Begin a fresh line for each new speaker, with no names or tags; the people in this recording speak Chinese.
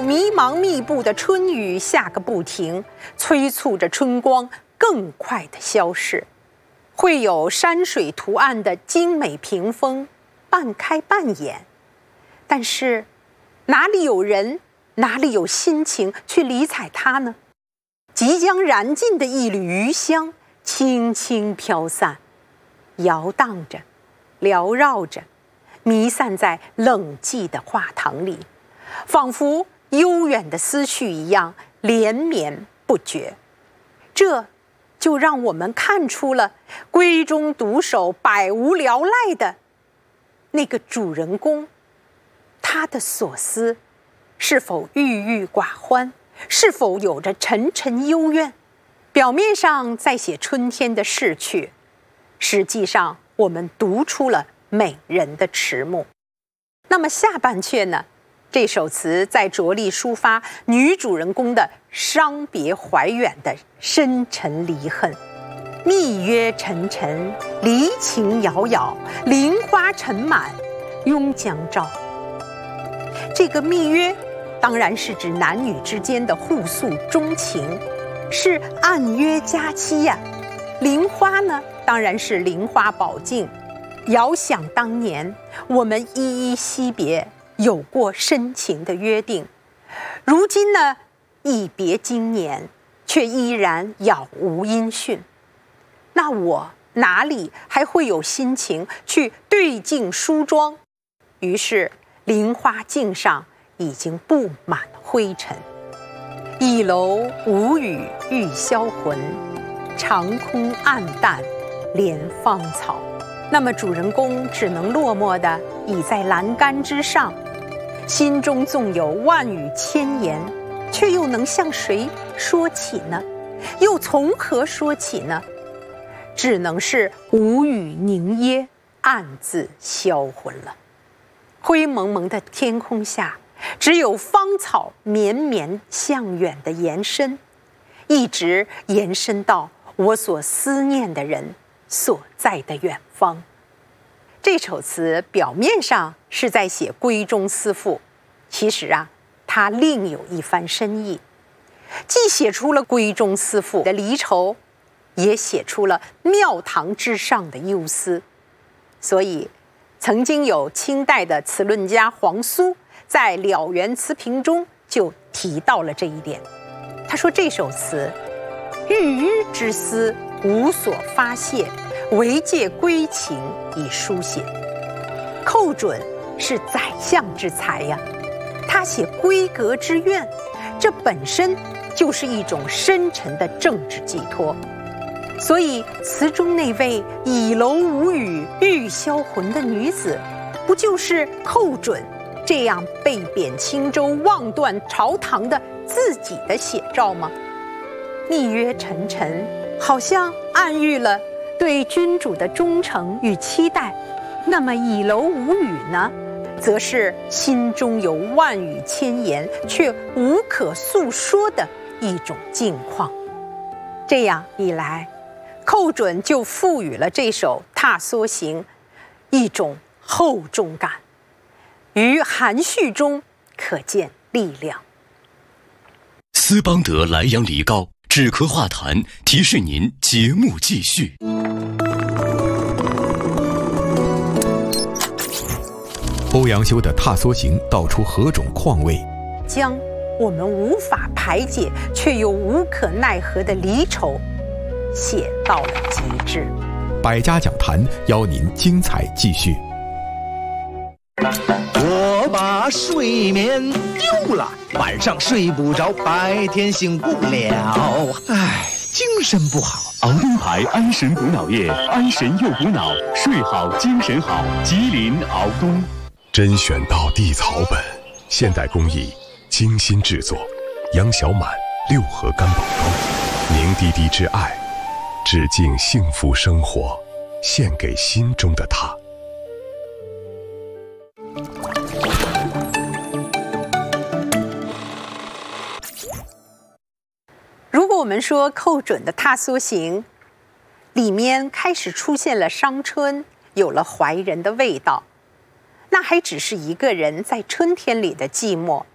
迷茫密布的春雨下个不停，催促着春光更快的消逝。会有山水图案的精美屏风，半开半掩。但是，哪里有人，哪里有心情去理睬它呢？即将燃尽的一缕余香，轻轻飘散，摇荡着，缭绕着，弥散在冷寂的画堂里，仿佛悠远的思绪一样连绵不绝。这就让我们看出了闺中独守百无聊赖的那个主人公，他的所思是否郁郁寡欢，是否有着沉沉幽怨？表面上在写春天的逝去，实际上我们读出了美人的迟暮。那么下半阙呢？这首词在着力抒发女主人公的伤别怀远的深沉离恨。密约沉沉，离情杳杳，菱花尘满，拥江照。这个密约当然是指男女之间的互诉衷情，是暗约佳期呀。菱花呢，当然是菱花宝镜。遥想当年，我们依依惜别，有过深情的约定。如今呢，一别经年，却依然杳无音讯。那我哪里还会有心情去对镜梳妆？于是菱花镜上已经布满灰尘。倚楼无语欲销魂，长空暗淡怜芳草。那么主人公只能落寞地倚在栏杆之上，心中纵有万语千言，却又能向谁说起呢？又从何说起呢？只能是无语凝噎，暗自销魂了。灰蒙蒙的天空下，只有芳草绵绵向远的延伸，一直延伸到我所思念的人所在的远方。这首词表面上是在写闺中思妇，其实啊，它另有一番深意，既写出了闺中思妇的离愁，也写出了庙堂之上的忧思。所以曾经有清代的词论家黄苏在《了园词评》中就提到了这一点。他说这首词郁郁之思无所发泄，唯借闺情以书写。寇准是宰相之才呀，他写闺阁之怨，这本身就是一种深沉的政治寄托。所以词中那位倚楼无语欲销魂的女子，不就是寇准这样被贬青州望断朝堂的自己的写照吗？密约沉沉，好像暗喻了对君主的忠诚与期待。那么倚楼无语呢，则是心中有万语千言却无可诉说的一种境况。这样一来，寇准就赋予了这首《踏梭行》一种厚重感，于含蓄中可见力量。
斯邦德莱阳梨膏止咳化痰，提示您节目继续。
欧阳修的《踏梭行》道出何种况味？
将我们无法排解却又无可奈何的离愁写到了极致。
百家讲坛邀您精彩继续。
我把睡眠丢了，晚上睡不着，白天醒不了，唉，精神不好。
熬灯牌安神补脑液，安神又补脑，睡好精神好。吉林熬东。
甄选到地草本，现代工艺，精心制作，杨小满6盒干宝装，凝滴滴之爱，致敬幸福生活，献给心中的他。
如果我们说寇准的《踏梭行》里面开始出现了伤春，有了怀人的味道，那还只是一个人在春天里的寂寞，